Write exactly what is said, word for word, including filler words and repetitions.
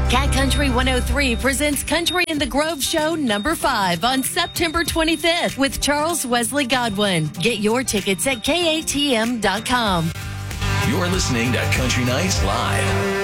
Cat Country one oh three presents Country in the Grove Show number five on September twenty-fifth with Charles Wesley Godwin. Get your tickets at K A T M dot com. You're listening to Country Nights Live.